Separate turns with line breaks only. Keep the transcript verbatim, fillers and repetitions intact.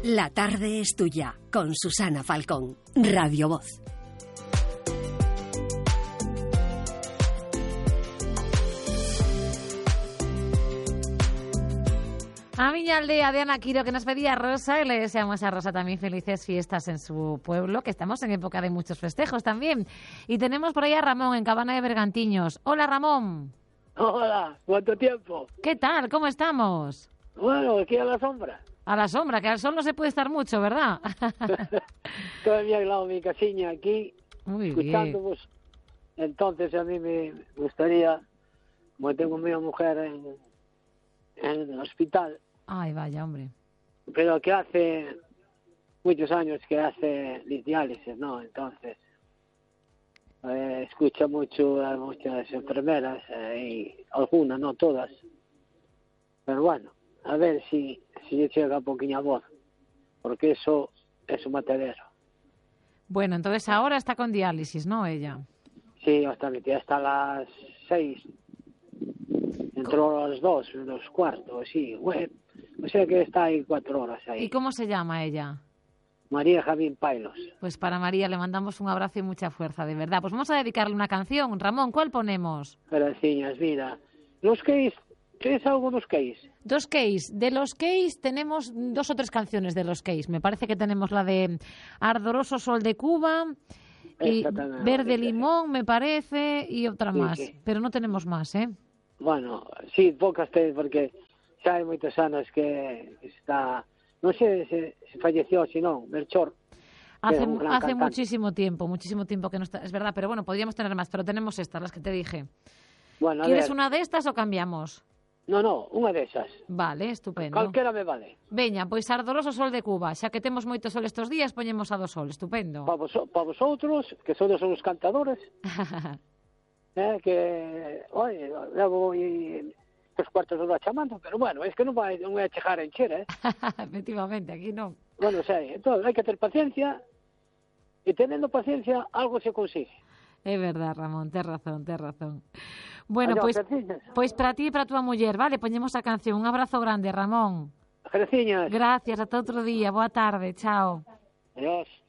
La tarde es tuya, con Susana Falcón, Radio Voz.
A miña aldea de Ana Quiro, que nos pedía Rosa, y le deseamos a Rosa también felices fiestas en su pueblo, que estamos en época de muchos festejos también. Y tenemos por ahí a Ramón, en Cabana de Bergantiños. Hola, Ramón.
Hola, ¿cuánto tiempo?
¿Qué tal? ¿Cómo estamos?
Bueno, aquí a la sombra.
A la sombra, que al sol no se puede estar mucho, ¿verdad?
Todavía al lado de mi casiña aquí,
Muy
escuchándonos. Bien. Entonces a mí me gustaría, como tengo a mi mujer en, en el hospital.
Ay, vaya, hombre.
Pero que hace muchos años que hace diálisis, ¿no? Entonces, eh, escucha mucho a muchas enfermeras, eh, y algunas, no todas. Pero bueno, a ver si, si llega un poquillo a voz, porque eso es un matadero.
Bueno, entonces ahora está con diálisis, ¿no, ella?
Sí, hasta, hasta las seis. Entró a las dos, los cuartos, sí. Bueno, o sea que está ahí cuatro horas ahí.
¿Y cómo se llama ella?
María Javín Pailos.
Pues para María le mandamos un abrazo y mucha fuerza, de verdad. Pues vamos a dedicarle una canción. Ramón, ¿cuál ponemos?
Gracias, mira. Los Keys, ¿tienes algo de los Keys?
Dos Keys. De los Keys tenemos dos o tres canciones de los Keys. Me parece que tenemos la de Ardoroso Sol de Cuba y Verde Limón, me parece, y otra
sí,
más.
sí.
Pero no tenemos más, ¿eh?
Bueno, sí, pocas te, porque xa hai moitos anos que está, non sei se, se falleció, si non, Melchor.
Hace, hace muchísimo tiempo, muchísimo tiempo que no está, es verdad, pero bueno, podríamos tener más, pero tenemos estas, las que te dije.
Bueno,
¿Quieres
ver.
una de estas o cambiamos?
No, no, unha desas.
Vale, estupendo.
Calquera me vale.
Veña, pois Ardoroso Sol de Cuba, xa que temos moito sol estos días, poñemos a do sol, estupendo.
Para vos, pa vosotros, que sodes os cantadores, eh, que, oi, levo e os cuartos de hora chamando, pero bueno, es que non vai, non vai a chegar a encher, eh?
Efectivamente, aquí non.
Bueno, sei, entón, hai que ter paciencia, e teniendo paciencia, algo se consigue.
É verdad, Ramón, tes razón, tes razón. Bueno,
Adiós,
pois,
Greciñas.
pois para ti e para túa muller, vale, poñemos a canción. Un abrazo grande, Ramón.
Greciñas.
Gracias, ata outro día, boa tarde, chao.
Adiós.